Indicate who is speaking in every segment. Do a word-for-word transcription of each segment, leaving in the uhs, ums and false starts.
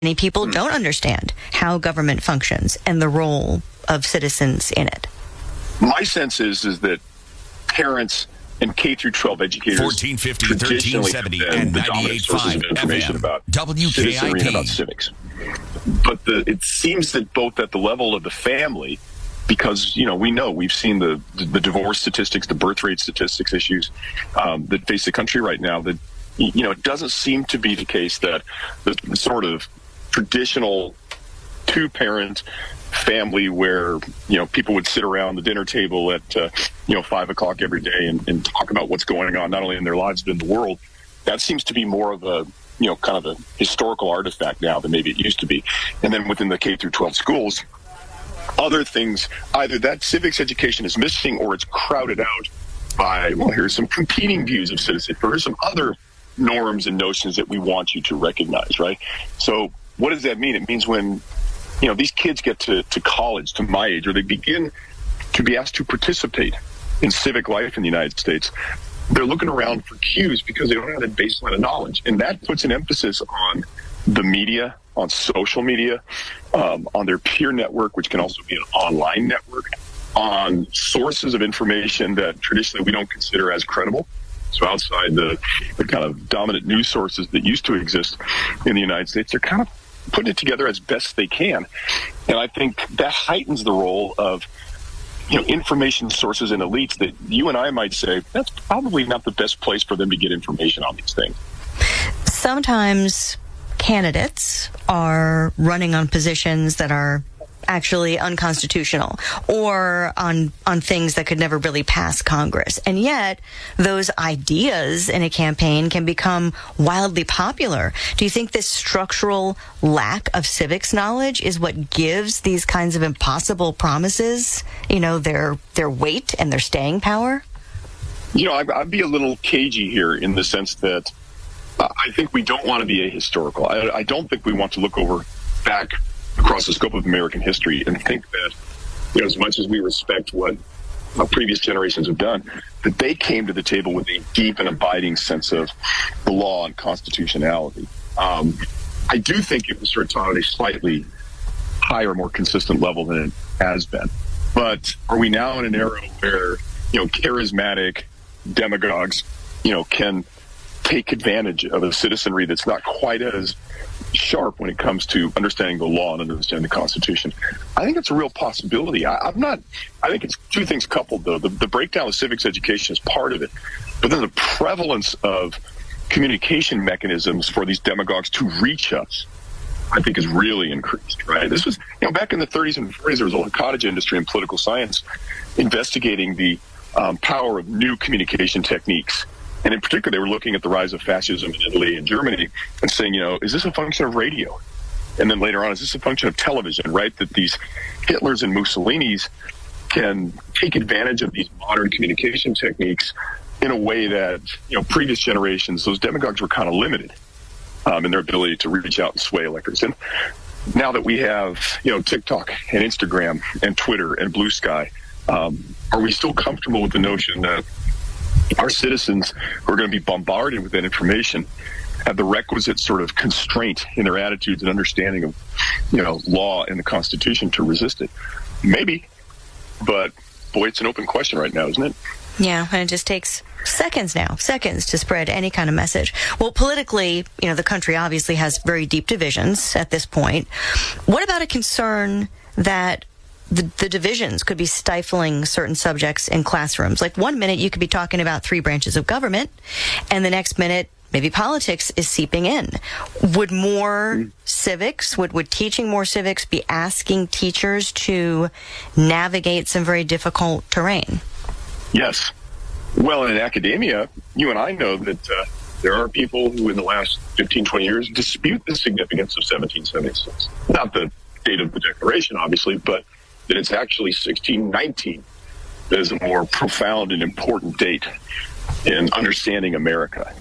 Speaker 1: Many people don't understand how government functions and the role of citizens in it.
Speaker 2: My sense is is that parents and K through twelve educators
Speaker 3: fourteen fifty, thirteen seventy, and ninety-eight point five
Speaker 2: information
Speaker 3: F M.
Speaker 2: about
Speaker 3: W K I P.
Speaker 2: citizenry and about civics. But the, it seems that both at the level of the family, because, you know, we know, we've seen the, the divorce statistics, the birth rate statistics issues um, that face the country right now, that, you know, it doesn't seem to be the case that the sort of traditional two-parent family where, you know, people would sit around the dinner table at, uh, you know, five o'clock every day and, and talk about what's going on, not only in their lives, but in the world. That seems to be more of a, you know, kind of a historical artifact now than maybe it used to be. And then within the K through twelve schools, other things, either that civics education is missing or it's crowded out by, well, here's some competing views of citizenship, or here's some other norms and notions that we want you to recognize, right? So what does that mean? It means when, you know, these kids get to, to college, to my age, or they begin to be asked to participate in civic life in the United States, they're looking around for cues because they don't have that baseline of knowledge. And that puts an emphasis on the media, on social media, um, on their peer network, which can also be an online network, on sources of information that traditionally we don't consider as credible. So outside the, the kind of dominant news sources that used to exist in the United States, they're kind of putting it together as best they can. And I think that heightens the role of, you know, information sources and elites that you and I might say, that's probably not the best place for them to get information on these things.
Speaker 1: Sometimes candidates are running on positions that are actually unconstitutional or on on things that could never really pass Congress. And yet those ideas in a campaign can become wildly popular. Do you think this structural lack of civics knowledge is what gives these kinds of impossible promises, you know, their their weight and their staying power?
Speaker 2: You know, I'd, I'd be a little cagey here in the sense that uh, I think we don't want to be ahistorical. I, I don't think we want to look over back across the scope of American history and think that, you know, as much as we respect what uh, previous generations have done, that they came to the table with a deep and abiding sense of the law and constitutionality. Um, I do think it was sort of taught at a slightly higher, more consistent level than it has been. But are we now in an era where, you know, charismatic demagogues, you know, can take advantage of a citizenry that's not quite as sharp when it comes to understanding the law and understanding the Constitution? I think it's a real possibility. I, I'm not, I think it's two things coupled, though. The, the breakdown of civics education is part of it, but then the prevalence of communication mechanisms for these demagogues to reach us, I think, is really increased, right? This was, you know, back in the thirties and forties, there was a cottage industry in political science investigating the um, power of new communication techniques. And in particular, they were looking at the rise of fascism in Italy and Germany and saying, you know, is this a function of radio? And then later on, is this a function of television, right? That these Hitlers and Mussolinis can take advantage of these modern communication techniques in a way that, you know, previous generations, those demagogues were kind of limited um, in their ability to reach out and sway electors. And now that we have, you know, TikTok and Instagram and Twitter and Blue Sky, um, are we still comfortable with the notion that our citizens who are going to be bombarded with that information have the requisite sort of constraint in their attitudes and understanding of, you know, law and the Constitution to resist it? Maybe, but boy, it's an open question right now, isn't it?
Speaker 1: Yeah, and it just takes seconds now, seconds to spread any kind of message. Well, politically, you know, the country obviously has very deep divisions at this point. What about a concern that The, the divisions could be stifling certain subjects in classrooms? Like one minute you could be talking about three branches of government, and the next minute maybe politics is seeping in. Would more mm. civics, would, would teaching more civics be asking teachers to navigate some very difficult terrain?
Speaker 2: Yes. Well, in academia, you and I know that uh, there are people who in the last fifteen, twenty years dispute the significance of seventeen seventy-six. Not the date of the Declaration, obviously, but that it's actually sixteen nineteen that is a more profound and important date in understanding America.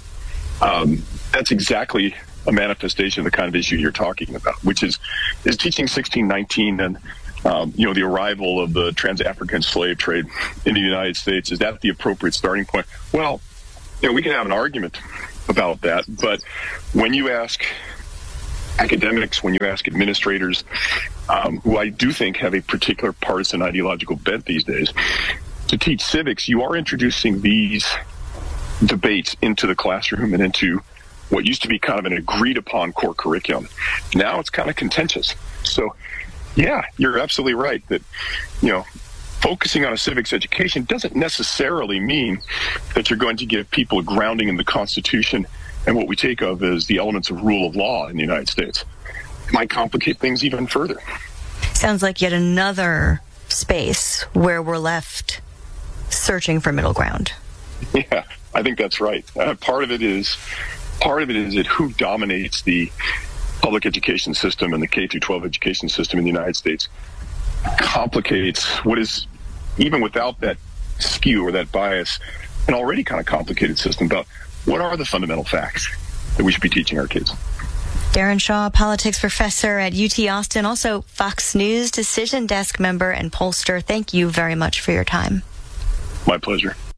Speaker 2: Um, that's exactly a manifestation of the kind of issue you're talking about, which is, is teaching sixteen nineteen and, um, you know, the arrival of the trans-African slave trade in the United States. Is that the appropriate starting point? Well, you know, we can have an argument about that, but when you ask academics, when you ask administrators, um, who I do think have a particular partisan ideological bent these days, to teach civics, you are introducing these debates into the classroom and into what used to be kind of an agreed upon core curriculum. Now it's kind of contentious. So, yeah, you're absolutely right that, you know, focusing on a civics education doesn't necessarily mean that you're going to give people a grounding in the Constitution and what we take of as the elements of rule of law in the United States. It might complicate things even further.
Speaker 1: Sounds like yet another space where we're left searching for middle ground.
Speaker 2: Yeah, I think that's right. Uh, part of it is part of it is that who dominates the public education system and the K through twelve education system in the United States complicates what is, even without that skew or that bias, an already kind of complicated system about what are the fundamental facts that we should be teaching our kids.
Speaker 1: Darren Shaw, politics professor at U T Austin, also Fox News Decision Desk member and pollster. Thank you very much for your time.
Speaker 2: My pleasure.